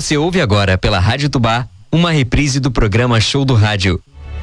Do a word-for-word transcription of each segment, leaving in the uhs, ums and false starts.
Você ouve agora pela Rádio Tubá uma reprise do programa Show do Rádio.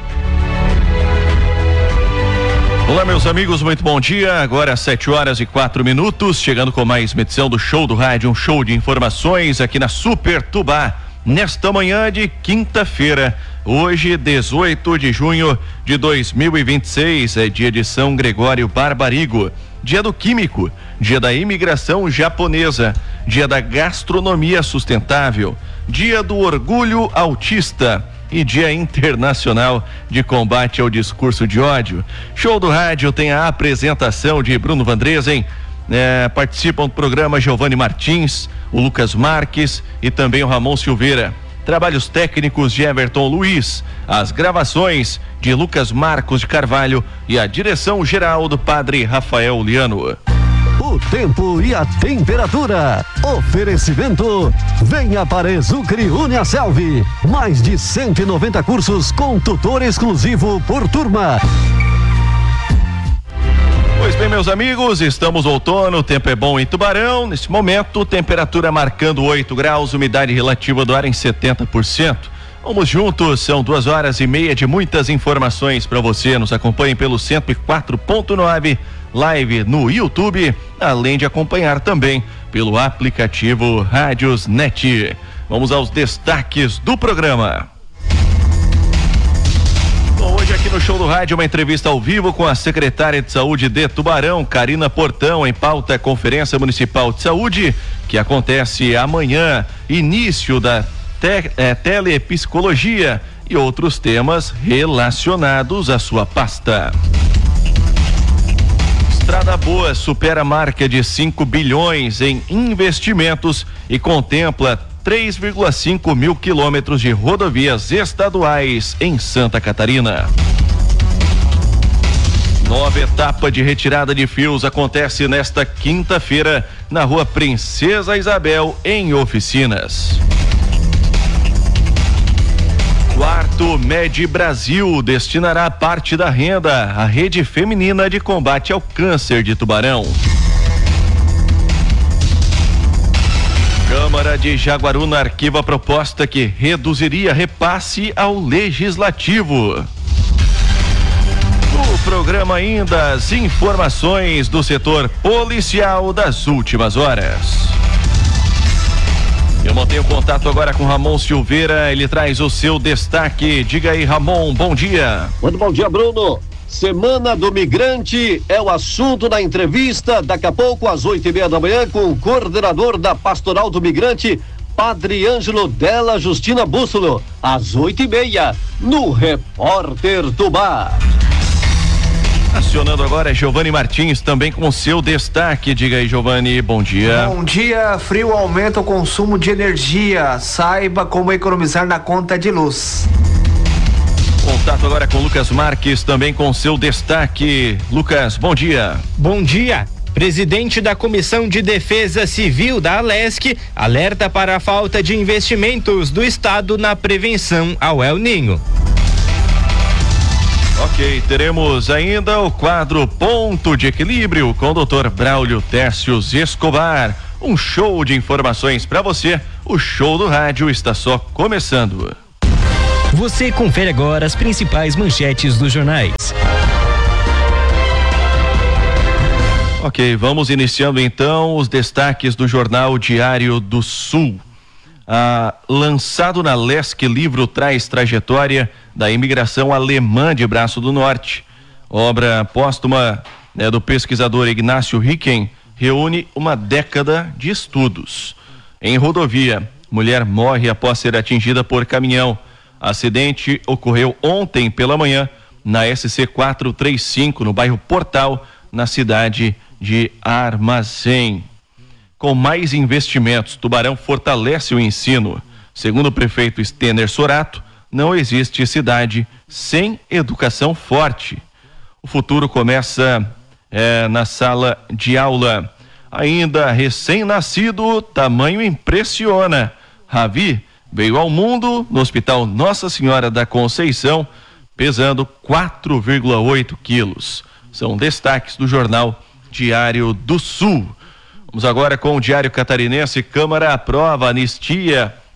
Olá, meus amigos, muito bom dia. Agora às sete horas e quatro minutos, chegando com mais uma edição do Show do Rádio, um show de informações aqui na Super Tubá, nesta manhã de quinta-feira, hoje, dezoito de junho de dois mil e vinte e seis, é dia de São Gregório Barbarigo, dia do químico, dia da imigração japonesa, dia da gastronomia sustentável, dia do orgulho autista e Dia Internacional de Combate ao Discurso de Ódio. Show do Rádio tem a apresentação de Bruno Vandresen, é, participam do programa Giovanni Martins, o Lucas Marques e também o Ramon Silveira. Trabalhos técnicos de Everton Luiz, as gravações de Lucas Marcos de Carvalho e a direção geral do Padre Rafael Liano. O tempo e a temperatura. Oferecimento. Venha para Exucre Uniaselv. Mais de cento e noventa cursos com tutor exclusivo por turma. Pois bem, meus amigos, estamos no outono, o tempo é bom em Tubarão. Nesse momento, temperatura marcando oito graus, umidade relativa do ar em setenta por cento. Vamos juntos, são duas horas e meia de muitas informações para você. Nos acompanhe pelo cento e quatro ponto nove, live no YouTube, além de acompanhar também pelo aplicativo Rádios Net. Vamos aos destaques do programa. Bom, hoje aqui no Show do Rádio, uma entrevista ao vivo com a secretária de Saúde de Tubarão, Karina Portão, em pauta a Conferência Municipal de Saúde, que acontece amanhã, início da te, é, telepsicologia e outros temas relacionados à sua pasta. Estrada Boa supera a marca de cinco bilhões em investimentos e contempla três vírgula cinco mil quilômetros de rodovias estaduais em Santa Catarina. Nova etapa de retirada de fios acontece nesta quinta-feira na Rua Princesa Isabel, em Oficinas. Quarto Med Brasil destinará parte da renda à Rede Feminina de Combate ao Câncer de Tubarão. Câmara de Jaguaruna arquiva a proposta que reduziria repasse ao Legislativo. No programa ainda as informações do setor policial das últimas horas. Eu mantenho contato agora com Ramon Silveira, ele traz o seu destaque. Diga aí, Ramon, bom dia. Muito bom dia, Bruno. Semana do Migrante é o assunto da entrevista, daqui a pouco às oito e meia da manhã, com o coordenador da Pastoral do Migrante, Padre Ângelo Della Justina Bússolo, às oito e meia, no Repórter Tubá. Acionando agora Giovanni Martins, também com o seu destaque. Diga aí, Giovanni, bom dia. Bom dia. Frio aumenta o consumo de energia. Saiba como economizar na conta de luz. Contato agora com Lucas Marques, também com o seu destaque. Lucas, bom dia. Bom dia. Presidente da Comissão de Defesa Civil da Alesc alerta para a falta de investimentos do Estado na prevenção ao El Ninho. Ok, teremos ainda o quadro Ponto de Equilíbrio com o doutor Braulio Tércios Escobar. Um show de informações para você. O Show do Rádio está só começando. Você confere agora as principais manchetes dos jornais. Ok, vamos iniciando então os destaques do Jornal Diário do Sul. Ah, lançado na Lesc, livro traz trajetória da imigração alemã de Braço do Norte. Obra póstuma, né, do pesquisador Ignácio Ricken reúne uma década de estudos. Em rodovia, mulher morre após ser atingida por caminhão. Acidente ocorreu ontem pela manhã na S C quatrocentos e trinta e cinco, no bairro Portal, na cidade de Armazém. Com mais investimentos, Tubarão fortalece o ensino. Segundo o prefeito Stener Sorato, não existe cidade sem educação forte. O futuro começa é, na sala de aula. Ainda recém-nascido, tamanho impressiona. Ravi veio ao mundo no Hospital Nossa Senhora da Conceição, pesando quatro vírgula oito quilos. São destaques do Jornal Diário do Sul. Vamos agora com o Diário Catarinense. Câmara aprova anistia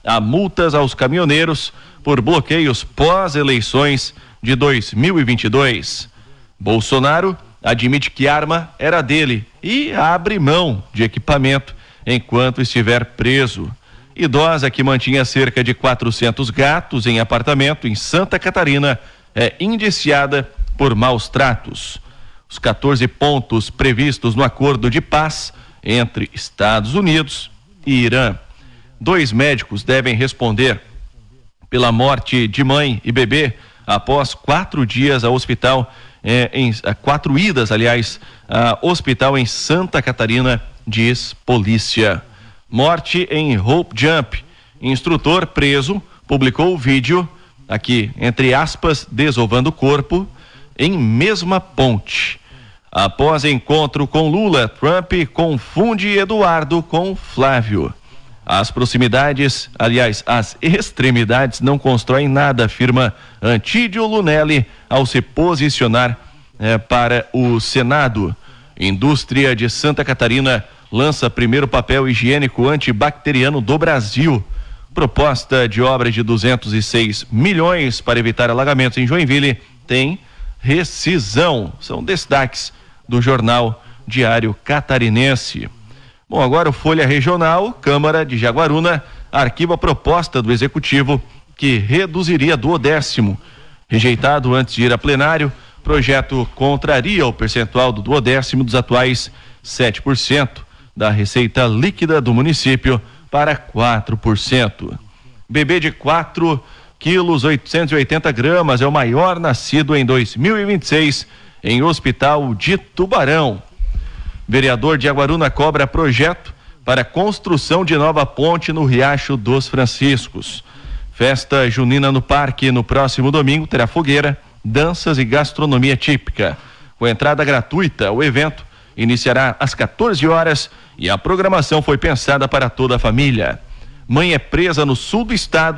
a multas aos caminhoneiros por bloqueios pós-eleições de dois mil e vinte e dois. Bolsonaro admite que arma era dele e abre mão de equipamento enquanto estiver preso. Idosa que mantinha cerca de quatrocentos gatos em apartamento em Santa Catarina é indiciada por maus tratos. Os quatorze pontos previstos no acordo de paz entre Estados Unidos e Irã. Dois médicos devem responder pela morte de mãe e bebê após quatro dias ao hospital, eh, em quatro idas, aliás, a hospital em Santa Catarina, diz polícia. Morte em Hope Jump. Instrutor preso publicou o vídeo, aqui, entre aspas, desovando o corpo, em mesma ponte. Após encontro com Lula, Trump confunde Eduardo com Flávio. As proximidades, aliás, as extremidades não constroem nada, afirma Antídio Lunelli ao se posicionar eh, para o Senado. Indústria de Santa Catarina lança primeiro papel higiênico antibacteriano do Brasil. Proposta de obra de duzentos e seis milhões para evitar alagamentos em Joinville tem rescisão. São destaques do Jornal Diário Catarinense. Bom, agora o Folha Regional, Câmara de Jaguaruna, arquiva a proposta do Executivo que reduziria duodécimo. Rejeitado antes de ir a plenário, projeto contraria o percentual do duodécimo dos atuais sete por cento da receita líquida do município para quatro por cento. Bebê de quatro quilos oitocentos e oitenta gramas é o maior nascido em dois mil e vinte e seis em Hospital de Tubarão. Vereador de Jaguaruna cobra projeto para construção de nova ponte no Riacho dos Franciscos. Festa junina no parque no próximo domingo terá fogueira, danças e gastronomia típica. Com entrada gratuita, o evento iniciará às quatorze horas e a programação foi pensada para toda a família. Mãe é presa no sul do estado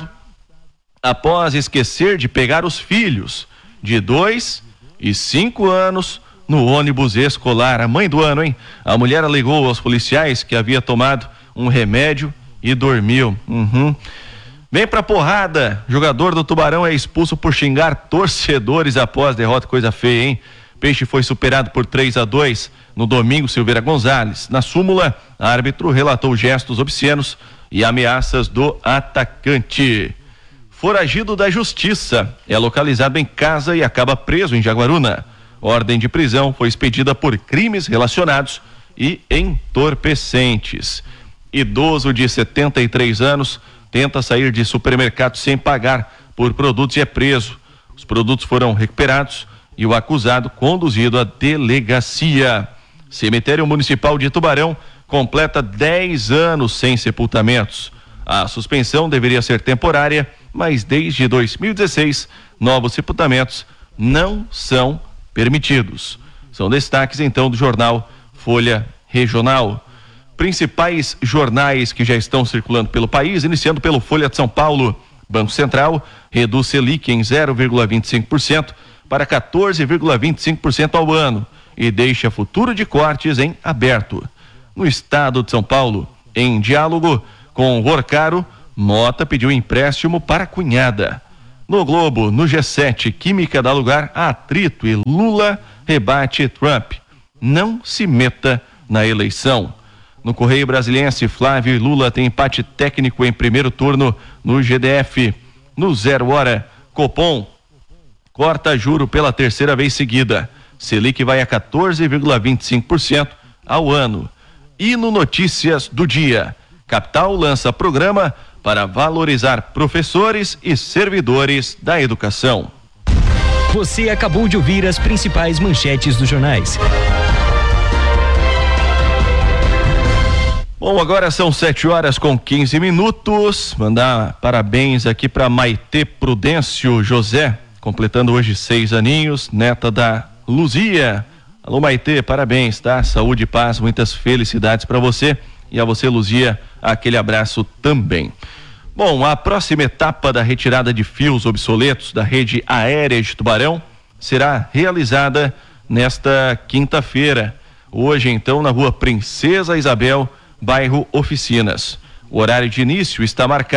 após esquecer de pegar os filhos de dois e cinco anos no ônibus escolar. A mãe do ano, hein? A mulher alegou aos policiais que havia tomado um remédio e dormiu. Uhum. Vem pra porrada. Jogador do Tubarão é expulso por xingar torcedores após derrota. Coisa feia, hein? Peixe foi superado por três a dois no domingo, Silveira Gonzalez. Na súmula, árbitro relatou gestos obscenos e ameaças do atacante. Foragido da justiça é localizado em casa e acaba preso em Jaguaruna. Ordem de prisão foi expedida por crimes relacionados e entorpecentes. Idoso de setenta e três anos tenta sair de supermercado sem pagar por produtos e é preso. Os produtos foram recuperados e o acusado conduzido à delegacia. Cemitério Municipal de Tubarão completa dez anos sem sepultamentos. A suspensão deveria ser temporária, mas desde dois mil e dezesseis, novos sepultamentos não são permitidos. São destaques então do jornal Folha Regional. Principais jornais que já estão circulando pelo país, iniciando pelo Folha de São Paulo. Banco Central reduz Selic em zero vírgula vinte e cinco por cento para quatorze vírgula vinte e cinco por cento ao ano e deixa futuro de cortes em aberto. No estado de São Paulo, em diálogo com Worcaro, Mota pediu empréstimo para a cunhada. No Globo, no G sete, Química dá lugar a atrito e Lula rebate Trump. Não se meta na eleição. No Correio Brasiliense, Flávio e Lula têm empate técnico em primeiro turno no G D F. No Zero Hora, Copom corta juro pela terceira vez seguida. Selic vai a quatorze vírgula vinte e cinco por cento ao ano. E no Notícias do Dia, Capital lança programa para valorizar professores e servidores da educação. Você acabou de ouvir as principais manchetes dos jornais. Bom, agora são sete horas com quinze minutos. Mandar parabéns aqui para Maitê Prudêncio José, completando hoje seis aninhos, neta da Luzia. Alô, Maitê, parabéns, tá? Saúde e paz, muitas felicidades para você. E a você, Luzia, aquele abraço também. Bom, a próxima etapa da retirada de fios obsoletos da rede aérea de Tubarão será realizada nesta quinta-feira. Hoje, então, na rua Princesa Isabel, bairro Oficinas. O horário de início está marcado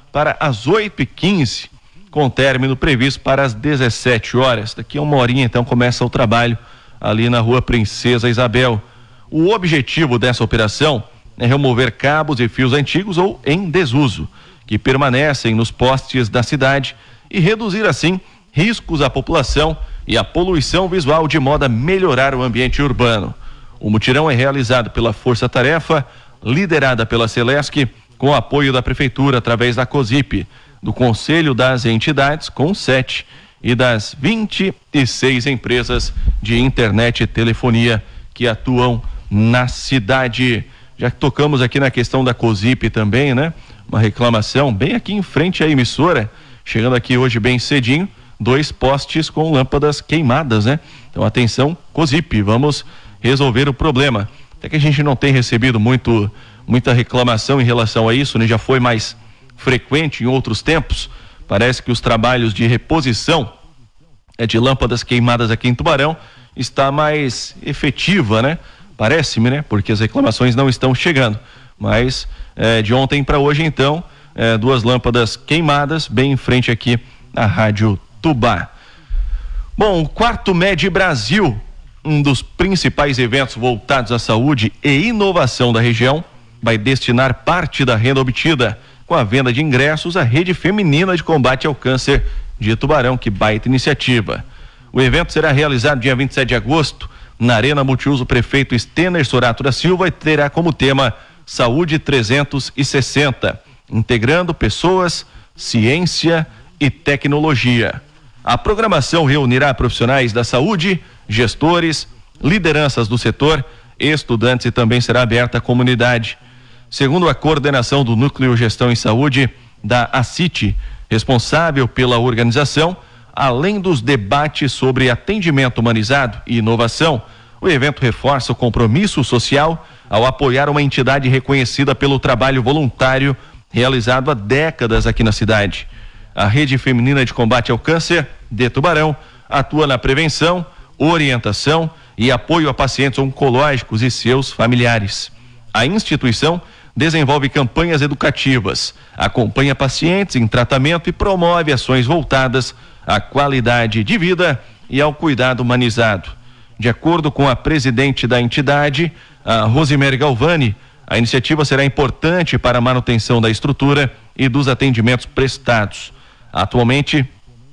para as oito e quinze, com término previsto para as dezessete horas. Daqui a uma horinha, então, começa o trabalho ali na Rua Princesa Isabel. O objetivo dessa operação é remover cabos e fios antigos ou em desuso, que permanecem nos postes da cidade, e reduzir, assim, riscos à população e à poluição visual, de modo a melhorar o ambiente urbano. O mutirão é realizado pela Força Tarefa, liderada pela Celesc, com apoio da Prefeitura através da COSIP, do Conselho das Entidades, com sete, e das vinte e seis empresas de internet e telefonia que atuam na cidade. Já que tocamos aqui na questão da COSIP também, né? Uma reclamação bem aqui em frente à emissora, chegando aqui hoje bem cedinho, dois postes com lâmpadas queimadas, né? Então, atenção, COSIP, vamos resolver o problema. Até que a gente não tem recebido muito, muita reclamação em relação a isso, né? Já foi mais frequente em outros tempos. Parece que os trabalhos de reposição é, de lâmpadas queimadas aqui em Tubarão está mais efetiva, né? Parece-me, né? Porque as reclamações não estão chegando. Mas é, de ontem para hoje, então, é, duas lâmpadas queimadas bem em frente aqui à Rádio Tubá. Bom, o quarto Med Brasil, um dos principais eventos voltados à saúde e inovação da região, vai destinar parte da renda obtida com a venda de ingressos à Rede Feminina de Combate ao Câncer de Tubarão. Que baita iniciativa. O evento será realizado dia vinte e sete de agosto na Arena Multiuso Prefeito Stener Sorato da Silva e terá como tema Saúde trezentos e sessenta, integrando pessoas, ciência e tecnologia. A programação reunirá profissionais da saúde, gestores, lideranças do setor, estudantes, e também será aberta à comunidade. Segundo a coordenação do Núcleo Gestão em Saúde da ACIT, responsável pela organização, além dos debates sobre atendimento humanizado e inovação, o evento reforça o compromisso social ao apoiar uma entidade reconhecida pelo trabalho voluntário realizado há décadas aqui na cidade. A Rede Feminina de Combate ao Câncer de Tubarão atua na prevenção, orientação e apoio a pacientes oncológicos e seus familiares. A instituição desenvolve campanhas educativas, acompanha pacientes em tratamento e promove ações voltadas à qualidade de vida e ao cuidado humanizado. De acordo com a presidente da entidade, a Rosemary Galvani, a iniciativa será importante para a manutenção da estrutura e dos atendimentos prestados. Atualmente,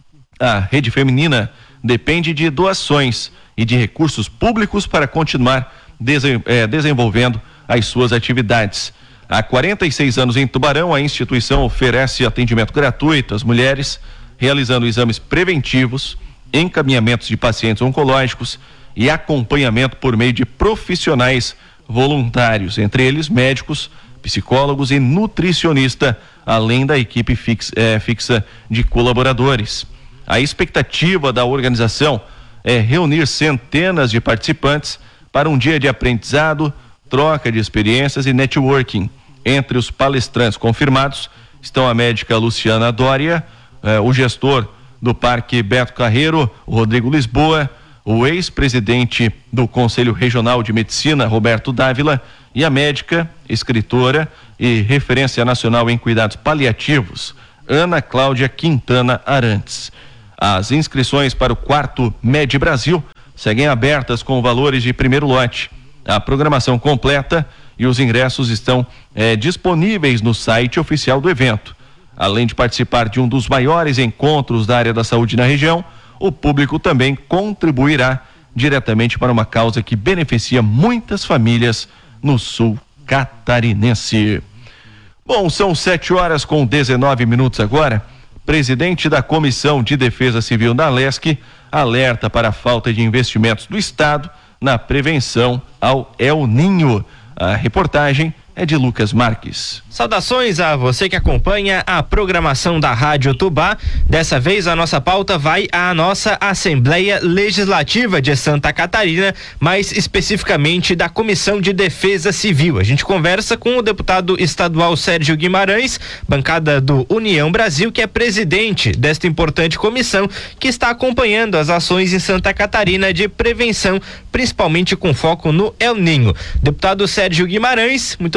a Rede Feminina depende de doações e de recursos públicos para continuar desen- eh, desenvolvendo as suas atividades. Há quarenta e seis anos em Tubarão, a instituição oferece atendimento gratuito às mulheres, realizando exames preventivos, encaminhamentos de pacientes oncológicos e acompanhamento por meio de profissionais voluntários, entre eles médicos, psicólogos e nutricionista, além da equipe fixa, é, fixa de colaboradores. A expectativa da organização é reunir centenas de participantes para um dia de aprendizado, troca de experiências e networking. Entre os palestrantes confirmados estão a médica Luciana Dória, eh, o gestor do Parque Beto Carreiro, o Rodrigo Lisboa, o ex-presidente do Conselho Regional de Medicina, Roberto Dávila, e a médica, escritora e referência nacional em cuidados paliativos, Ana Cláudia Quintana Arantes. As inscrições para o quarto Med Brasil seguem abertas com valores de primeiro lote. A programação completa e os ingressos estão eh, disponíveis no site oficial do evento. Além de participar de um dos maiores encontros da área da saúde na região, o público também contribuirá diretamente para uma causa que beneficia muitas famílias no sul catarinense. Bom, são sete horas com dezenove minutos agora. Presidente da Comissão de Defesa Civil da Alesc alerta para a falta de investimentos do Estado na prevenção ao El Ninho. A reportagem é de Lucas Marques. Saudações a você que acompanha a programação da Rádio Tubá. Dessa vez a nossa pauta vai à nossa Assembleia Legislativa de Santa Catarina, mais especificamente da Comissão de Defesa Civil. A gente conversa com o deputado estadual Sérgio Guimarães, bancada do União Brasil, que é presidente desta importante comissão que está acompanhando as ações em Santa Catarina de prevenção, principalmente com foco no El Ninho. Deputado Sérgio Guimarães, muito obrigado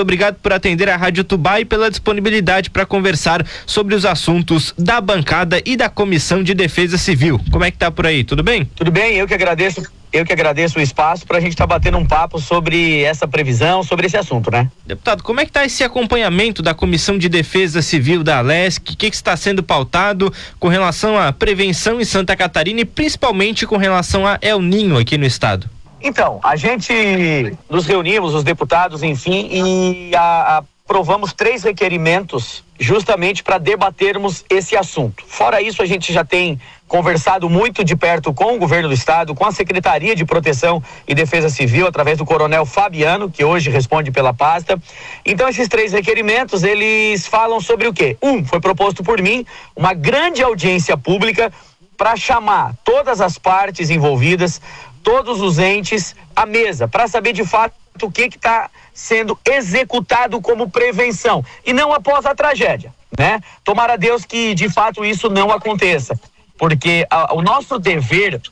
obrigado por atender a Rádio Tubá e pela disponibilidade para conversar sobre os assuntos da bancada e da Comissão de Defesa Civil. Como é que tá por aí? Tudo bem? Tudo bem, eu que agradeço, eu que agradeço o espaço para a gente estar tá batendo um papo sobre essa previsão, sobre esse assunto, né? Deputado, como é que tá esse acompanhamento da Comissão de Defesa Civil da Alesc? O que, que está sendo pautado com relação à prevenção em Santa Catarina e principalmente com relação a El Ninho aqui no estado? Então, a gente nos reunimos, os deputados, enfim, e a, a, aprovamos três requerimentos justamente para debatermos esse assunto. Fora isso, a gente já tem conversado muito de perto com o governo do estado, com a Secretaria de Proteção e Defesa Civil, através do coronel Fabiano, que hoje responde pela pasta. Então, esses três requerimentos, eles falam sobre o quê? Um, foi proposto por mim uma grande audiência pública para chamar todas as partes envolvidas, todos os entes à mesa, para saber de fato o que está sendo executado como prevenção e não após a tragédia, né? Tomara a Deus que de fato isso não aconteça, porque a, o nosso dever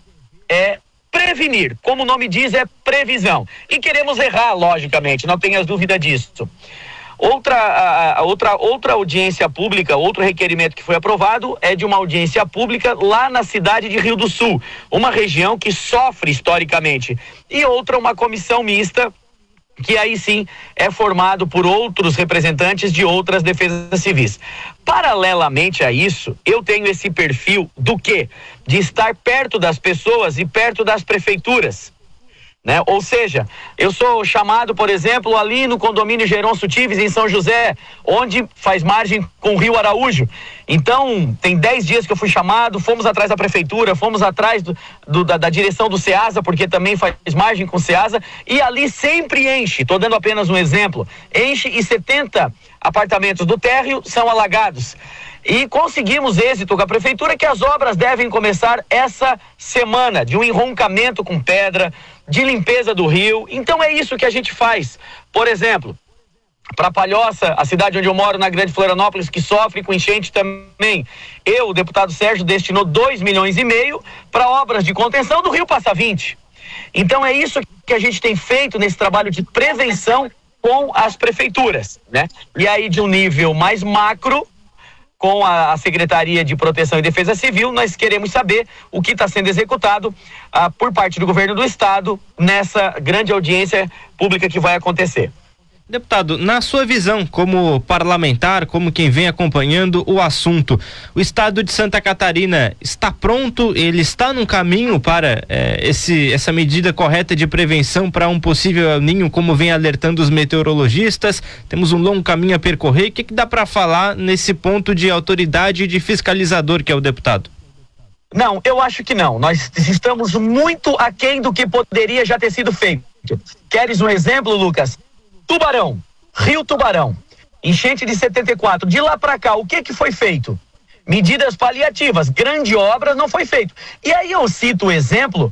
é prevenir, como o nome diz, é previsão, e queremos errar, logicamente, não tenhas dúvida disso. Outra, a, a, outra, outra audiência pública, outro requerimento que foi aprovado é de uma audiência pública lá na cidade de Rio do Sul, uma região que sofre historicamente, e outra uma comissão mista, que aí sim é formado por outros representantes de outras defesas civis. Paralelamente a isso, eu tenho esse perfil do quê? De estar perto das pessoas e perto das prefeituras. Né? Ou seja, eu sou chamado, por exemplo, ali no condomínio Geronço Tives, em São José, onde faz margem com o Rio Araújo. Então, tem dez dias que eu fui chamado, fomos atrás da prefeitura, fomos atrás do, do, da, da direção do SEASA, porque também faz margem com o SEASA, e ali sempre enche, estou dando apenas um exemplo, enche e setenta apartamentos do térreo são alagados. E conseguimos êxito com a prefeitura que as obras devem começar essa semana, de um enroncamento com pedra, de limpeza do rio. Então é isso que a gente faz. Por exemplo, para Palhoça, a cidade onde eu moro, na Grande Florianópolis, que sofre com enchente também, eu, o deputado Sérgio, destinou dois milhões e meio para obras de contenção do Rio Passa Vinte. Então é isso que a gente tem feito nesse trabalho de prevenção com as prefeituras, né? E aí, de um nível mais macro, com a, a Secretaria de Proteção e Defesa Civil, nós queremos saber o que está sendo executado ah, por parte do governo do estado nessa grande audiência pública que vai acontecer. Deputado, na sua visão como parlamentar, como quem vem acompanhando o assunto, o estado de Santa Catarina está pronto? Ele está num caminho para eh, esse, essa medida correta de prevenção para um possível El Ninho, como vem alertando os meteorologistas? Temos um longo caminho a percorrer. O que, que dá para falar nesse ponto de autoridade e de fiscalizador que é o deputado? Não, eu acho que não. Nós estamos muito aquém do que poderia já ter sido feito. Queres um exemplo, Lucas? Tubarão, Rio Tubarão, enchente de setenta e quatro, de lá para cá, o que que foi feito? Medidas paliativas, grande obra não foi feito. E aí eu cito o exemplo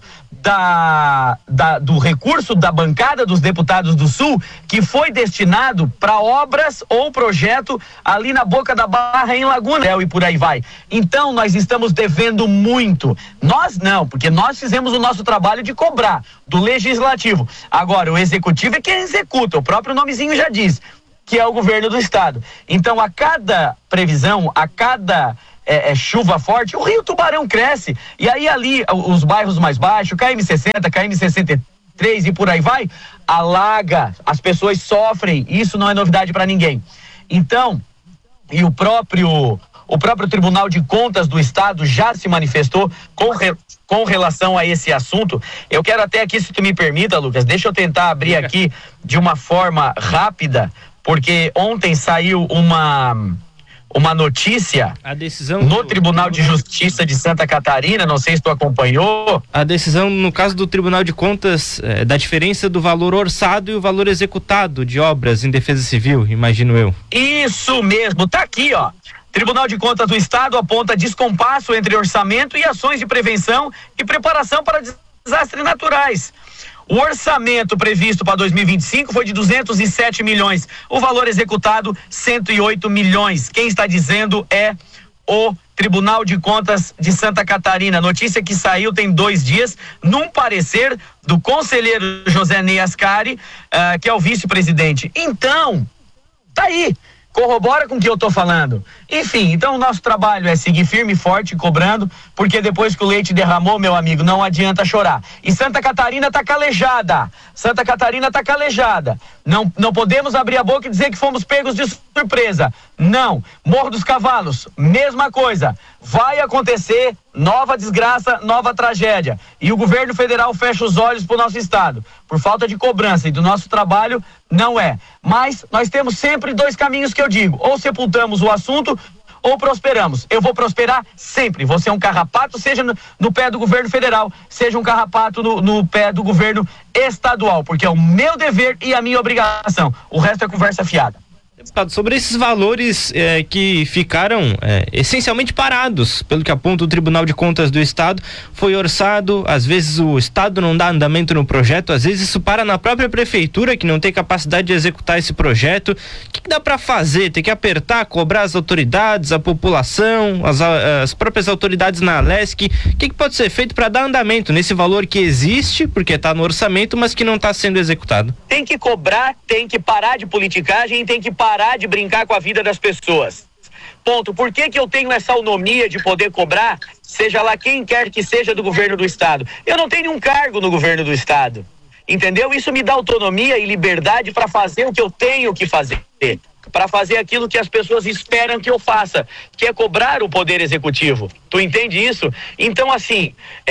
da, da, do recurso da bancada dos deputados do Sul, que foi destinado para obras ou projeto ali na Boca da Barra, em Laguna, e por aí vai. Então nós estamos devendo muito. Nós não, porque nós fizemos o nosso trabalho de cobrar do Legislativo. Agora, o Executivo é quem executa, o próprio nomezinho já diz, que é o governo do estado. Então, a cada previsão, a cada é, é, chuva forte, o Rio Tubarão cresce. E aí ali, os bairros mais baixos, K M sessenta, K M sessenta e três e por aí vai, alaga, as pessoas sofrem. Isso não é novidade para ninguém. Então, e o próprio, o próprio Tribunal de Contas do Estado já se manifestou com, re, com relação a esse assunto. Eu quero até aqui, se tu me permita, Lucas, deixa eu tentar abrir aqui de uma forma rápida, porque ontem saiu uma, uma notícia a decisão no do, Tribunal de Justiça de Santa Catarina, não sei se tu acompanhou. A decisão, no caso do Tribunal de Contas, é, da diferença do valor orçado e o valor executado de obras em defesa civil, imagino eu. Isso mesmo, tá aqui, ó. Tribunal de Contas do Estado aponta descompasso entre orçamento e ações de prevenção e preparação para desastres naturais. O orçamento previsto para dois mil e vinte e cinco foi de duzentos e sete milhões. O valor executado, cento e oito milhões. Quem está dizendo é o Tribunal de Contas de Santa Catarina. Notícia que saiu tem dois dias, num parecer do conselheiro José Ney Ascari, uh, que é o vice-presidente. Então, Tá aí. Corrobora com o que eu tô falando. Enfim, então o nosso trabalho é seguir firme e forte, cobrando, porque depois que o leite derramou, meu amigo, não adianta chorar. E Santa Catarina tá calejada. Santa Catarina tá calejada. Não, não podemos abrir a boca e dizer que fomos pegos de surpresa. Não. Morro dos Cavalos, mesma coisa. Vai acontecer nova desgraça, nova tragédia. E o governo federal fecha os olhos pro nosso estado. Por falta de cobrança e do nosso trabalho, não é. Mas nós temos sempre dois caminhos que eu digo. Ou sepultamos o assunto, ou prosperamos. Eu vou prosperar sempre. Vou ser um carrapato, seja no, no pé do governo federal, seja um carrapato no, no pé do governo estadual, porque é o meu dever e a minha obrigação. O resto é conversa fiada. Deputado, sobre esses valores eh, que ficaram eh, essencialmente parados, pelo que aponta o Tribunal de Contas do Estado, foi orçado, às vezes o Estado não dá andamento no projeto, às vezes isso para na própria prefeitura, que não tem capacidade de executar esse projeto. O que, que dá para fazer? Tem que apertar, cobrar as autoridades, a população, as, as próprias autoridades na Alesc. O que, que pode ser feito para dar andamento nesse valor que existe, porque está no orçamento, mas que não está sendo executado? Tem que cobrar, tem que parar de politicagem, tem que parar parar de brincar com a vida das pessoas. Ponto. Por que que eu tenho essa autonomia de poder cobrar, seja lá quem quer que seja do governo do estado? Eu não tenho um cargo no governo do estado. Entendeu? Isso me dá autonomia e liberdade para fazer o que eu tenho que fazer. Para fazer aquilo que as pessoas esperam que eu faça, que é cobrar o poder executivo. Tu entende isso? Então, assim,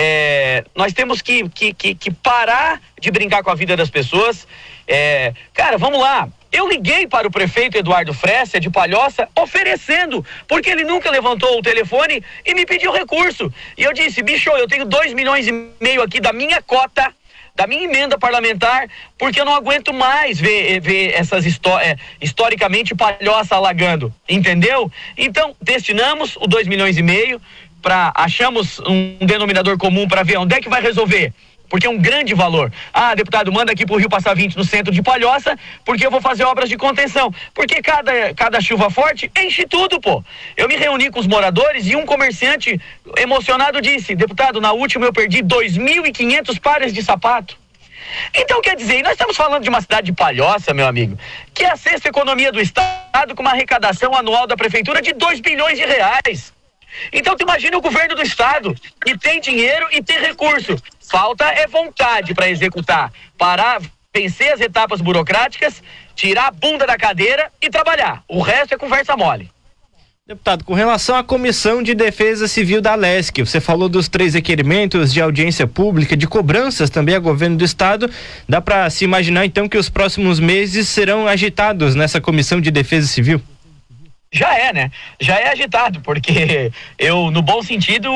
é, nós temos que, que, que, que parar de brincar com a vida das pessoas. É, cara, vamos lá. Eu liguei para o prefeito Eduardo Fressia de Palhoça oferecendo, porque ele nunca levantou o telefone e me pediu recurso. E eu disse, bicho, eu tenho dois milhões e meio aqui da minha cota, da minha emenda parlamentar, porque eu não aguento mais ver, ver essas histórias, historicamente, Palhoça alagando, entendeu? Então, destinamos o dois milhões e meio, para achamos um denominador comum para ver onde é que vai resolver. Porque é um grande valor. Ah, deputado, manda aqui pro Rio Passar vinte no centro de Palhoça, porque eu vou fazer obras de contenção. Porque cada, cada chuva forte enche tudo, pô. Eu me reuni com os moradores e um comerciante emocionado disse, deputado, na última eu perdi dois mil e quinhentos pares de sapato. Então, quer dizer, nós estamos falando de uma cidade de Palhoça, meu amigo, que é a sexta economia do estado, com uma arrecadação anual da prefeitura de dois bilhões de reais. Então, tu imagina o governo do estado, que tem dinheiro e tem recurso. Falta é vontade para executar, parar, vencer as etapas burocráticas, tirar a bunda da cadeira e trabalhar. O resto é conversa mole. Deputado, com relação à Comissão de Defesa Civil da Alesc, você falou dos três requerimentos de audiência pública, de cobranças também ao governo do estado. Dá para se imaginar então que os próximos meses serão agitados nessa Comissão de Defesa Civil? Já é, né? Já é agitado, porque eu, no bom sentido,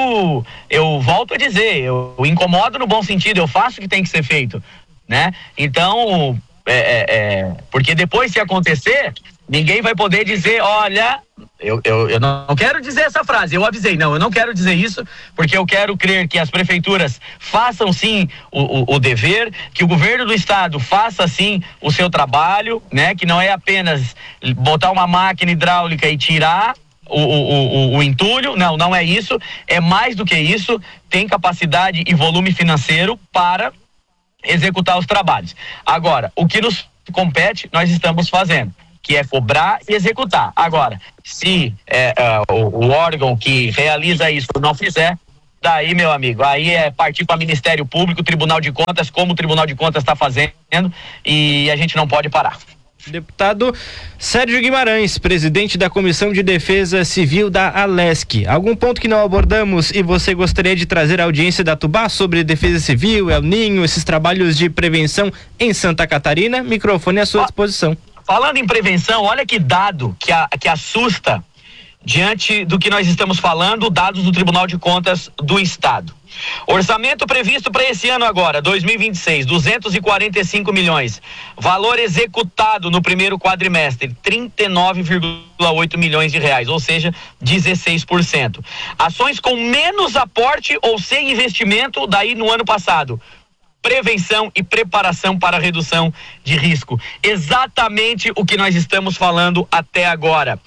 eu volto a dizer, eu incomodo no bom sentido, eu faço o que tem que ser feito, né? Então, é, é, é, porque depois, se acontecer, ninguém vai poder dizer, olha, eu, eu, eu não quero dizer essa frase, eu avisei, não, eu não quero dizer isso, porque eu quero crer que as prefeituras façam sim o, o, o dever, que o governo do estado faça sim o seu trabalho, né? Que não é apenas botar uma máquina hidráulica e tirar o, o, o, o entulho, não, não é isso, é mais do que isso, tem capacidade e volume financeiro para executar os trabalhos. Agora, o que nos compete, nós estamos fazendo, que é cobrar e executar. Agora, se é, é, o, o órgão que realiza isso não fizer, daí, meu amigo, aí é partir para o Ministério Público, Tribunal de Contas, como o Tribunal de Contas está fazendo, e a gente não pode parar. Deputado Sérgio Guimarães, presidente da Comissão de Defesa Civil da Alesc. Algum ponto que não abordamos e você gostaria de trazer à audiência da Tubá sobre defesa civil, El Ninho, esses trabalhos de prevenção em Santa Catarina? Microfone à sua disposição. Falando em prevenção, olha que dado que, a, que assusta diante do que nós estamos falando, dados do Tribunal de Contas do Estado. Orçamento previsto para esse ano agora, dois mil e vinte e seis, duzentos e quarenta e cinco milhões. Valor executado no primeiro quadrimestre, trinta e nove vírgula oito milhões de reais, ou seja, dezesseis por cento. Ações com menos aporte ou sem investimento daí no ano passado. Prevenção e preparação para a redução de risco. Exatamente o que nós estamos falando até agora.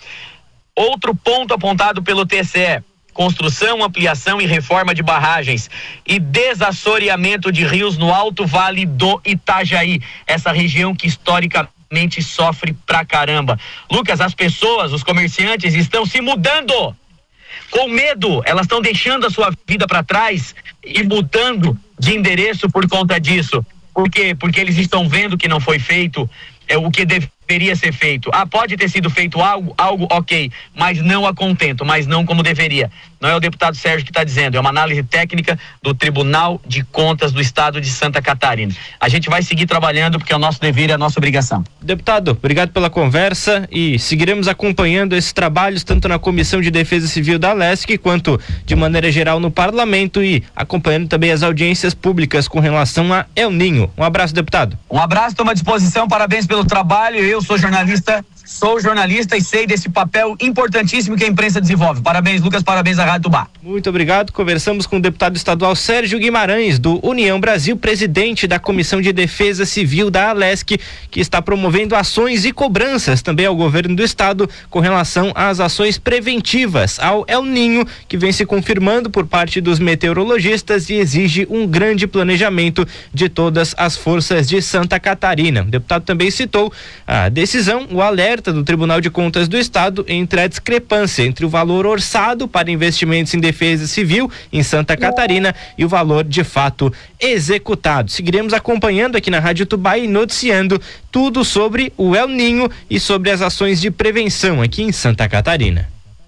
Outro ponto apontado pelo T C E: construção, ampliação e reforma de barragens e desassoreamento de rios no Alto Vale do Itajaí, essa região que historicamente realmente sofre pra caramba. Lucas, as pessoas, os comerciantes estão se mudando. Com medo, elas estão deixando a sua vida para trás e mudando de endereço por conta disso. Por quê? Porque eles estão vendo que não foi feito é, o que deveria ser feito. Ah, pode ter sido feito algo, algo ok, mas não a contento, mas não como deveria. Não é o deputado Sérgio que está dizendo, é uma análise técnica do Tribunal de Contas do Estado de Santa Catarina. A gente vai seguir trabalhando porque é o nosso dever e a nossa obrigação. Deputado, obrigado pela conversa e seguiremos acompanhando esses trabalhos tanto na Comissão de Defesa Civil da Lesc quanto de maneira geral no Parlamento e acompanhando também as audiências públicas com relação a El Ninho. Um abraço, deputado. Um abraço, estou à disposição, parabéns pelo trabalho. Eu sou jornalista, sou jornalista e sei desse papel importantíssimo que a imprensa desenvolve. Parabéns, Lucas, parabéns à Rádio Tubá. Muito obrigado. Conversamos com o deputado estadual Sérgio Guimarães, do União Brasil, presidente da Comissão de Defesa Civil da Alesc, que está promovendo ações e cobranças também ao governo do estado com relação às ações preventivas ao El Ninho, que vem se confirmando por parte dos meteorologistas e exige um grande planejamento de todas as forças de Santa Catarina. O deputado também citou a decisão, o alerta do Tribunal de Contas do Estado entre a discrepância entre o valor orçado para investimentos em defesa civil em Santa Catarina e o valor de fato executado. Seguiremos acompanhando aqui na Rádio Tubá e noticiando tudo sobre o El Ninho e sobre as ações de prevenção aqui em Santa Catarina.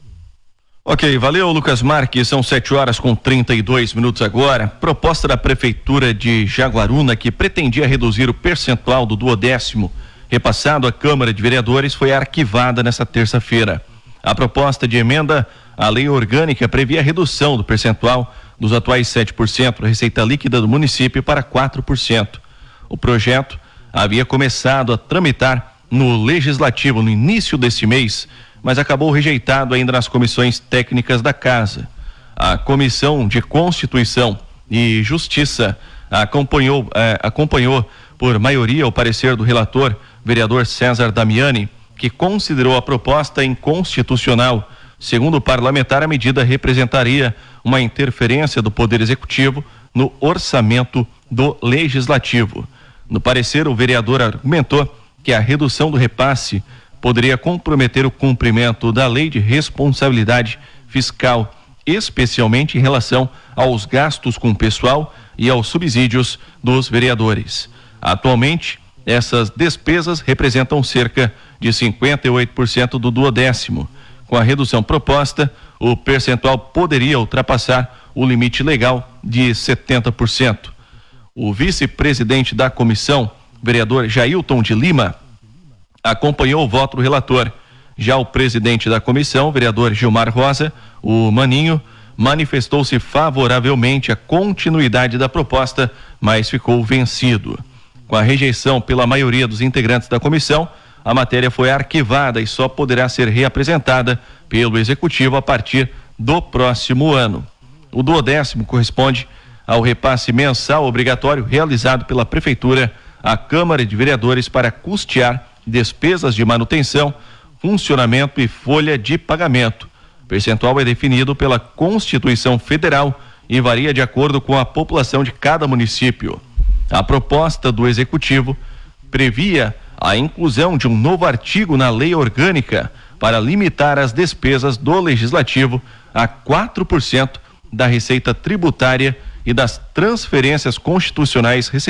Ok, valeu, Lucas Marques. São sete horas com trinta e dois minutos agora. Proposta da Prefeitura de Jaguaruna, que pretendia reduzir o percentual do duodécimo repassado à Câmara de Vereadores, foi arquivada nesta terça-feira. A proposta de emenda à lei orgânica previa a redução do percentual dos atuais sete por cento da receita líquida do município para quatro por cento. O projeto havia começado a tramitar no Legislativo no início deste mês, mas acabou rejeitado ainda nas comissões técnicas da Casa. A Comissão de Constituição e Justiça acompanhou, eh, acompanhou por maioria o parecer do relator, vereador César Damiani, que considerou a proposta inconstitucional. Segundo o parlamentar, a medida representaria uma interferência do Poder Executivo no orçamento do Legislativo. No parecer, o vereador argumentou que a redução do repasse poderia comprometer o cumprimento da Lei de Responsabilidade Fiscal, especialmente em relação aos gastos com pessoal e aos subsídios dos vereadores. Atualmente, essas despesas representam cerca de cinquenta e oito por cento do duodécimo. Com a redução proposta, o percentual poderia ultrapassar o limite legal de setenta por cento. O vice-presidente da comissão, vereador Jailton de Lima, acompanhou o voto do relator. Já o presidente da comissão, vereador Gilmar Rosa, o Maninho, manifestou-se favoravelmente à continuidade da proposta, mas ficou vencido. Com a rejeição pela maioria dos integrantes da comissão, a matéria foi arquivada e só poderá ser reapresentada pelo Executivo a partir do próximo ano. O duodécimo corresponde ao repasse mensal obrigatório realizado pela Prefeitura à Câmara de Vereadores para custear despesas de manutenção, funcionamento e folha de pagamento. O percentual é definido pela Constituição Federal e varia de acordo com a população de cada município. A proposta do Executivo previa a inclusão de um novo artigo na lei orgânica para limitar as despesas do Legislativo a quatro por cento da receita tributária e das transferências constitucionais recebidas